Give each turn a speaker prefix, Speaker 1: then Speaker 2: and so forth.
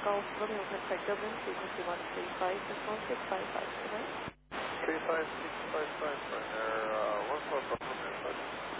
Speaker 1: Golf Romeo Quebec Dublin, frequency 135, 61655, over.
Speaker 2: 35655, there, 145 from your side.